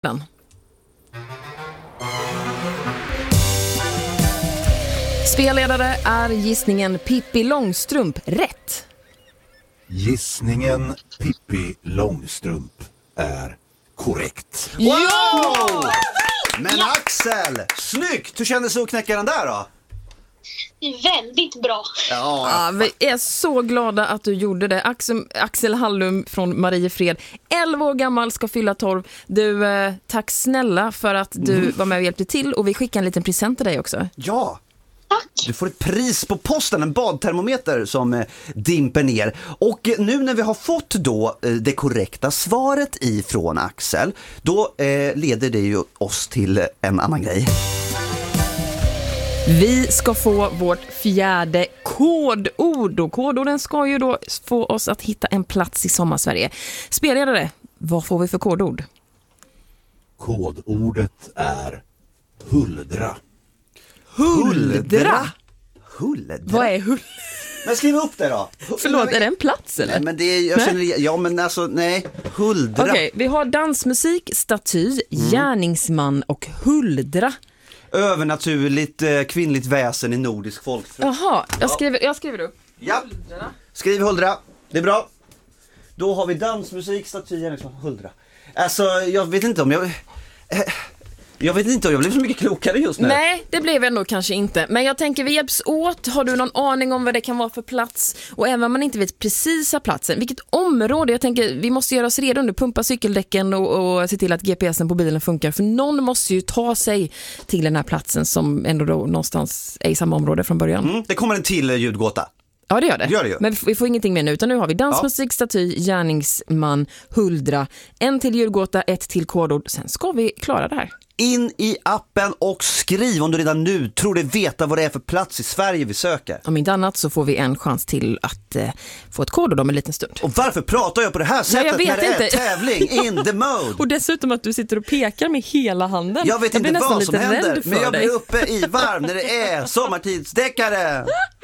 Den. Spelledare är gissningen Pippi Långstrump rätt? Gissningen Pippi Långstrump är korrekt. Wow! Men Axel, snyggt! Hur kändes det att knäcka den där då? Väldigt bra. Ja, vi är så glada att du gjorde det. Axel Hallum från Mariefred, 11 år gammal, ska fylla 12. Du, tack snälla för att du var med och hjälpte till. Och vi skickar en liten present till dig också. Ja, Tack. du får ett pris på posten, en badtermometer som dimper ner. Och nu när vi har fått då det korrekta svaret ifrån Axel, då leder det ju oss till en annan grej. Vi ska få vårt fjärde kodord. Och kodorden ska ju då få oss att hitta en plats i Sommarsverige. Spelledare, vad får vi för kodord? Kodordet är huldra. Huldra? Vad är huldra? Men skriv upp det då. Förlåt, är det en plats eller? Nej, men det är, jag känner, ja men alltså, nej, huldra. Okej, vi har dansmusik, staty, gärningsman och huldra. Övernaturligt kvinnligt väsen i nordisk folktro. Jaha, jag skriver upp. Ja, skriv huldra, det är bra. Då har vi dansmusik, staty, gärningsman, huldra. Alltså, jag vet inte om jag blev så mycket klokare just nu. Nej, det blev ändå kanske inte. Men jag tänker vi hjälps åt. Har du någon aning om vad det kan vara för plats? Och även om man inte vet precisa platsen, vilket område? Jag tänker vi måste göra oss redo nu. Pumpa cykeldäcken och se till att GPSen på bilen funkar. För någon måste ju ta sig till den här platsen som ändå då någonstans är i samma område från början. Det kommer en till ljudgåta. Ja, det gör det. Det gör det ju. Men vi får ingenting med nu, utan nu har vi dansmusik, staty, gärningsman, huldra. En till ljudgåta, ett till kodord. Sen ska vi klara det här. In i appen och skriv om du redan nu tror dig veta vad det är för plats i Sverige vi söker. Om inte annat så får vi en chans till att få ett kodord om en liten stund. Och varför pratar jag på det här sättet när det är tävling in the mode? Och dessutom att du sitter och pekar med hela handen. Jag vet inte vad som händer, men jag blir dig. uppe i varv när det är sommartidsdeckare.